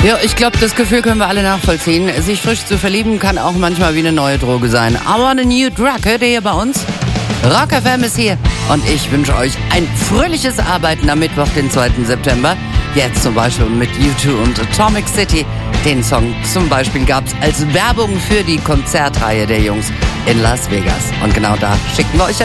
Ja, ich glaube, das Gefühl können wir alle nachvollziehen. Sich frisch zu verlieben kann auch manchmal wie eine neue Droge sein. I want a new drug, hört ihr hier bei uns? Rock FM ist hier und ich wünsche euch ein fröhliches Arbeiten am Mittwoch, den 2. September. Jetzt zum Beispiel mit U2 und Atomic City. Den Song zum Beispiel gab es als Werbung für die Konzertreihe der Jungs in Las Vegas. Und genau da schicken wir euch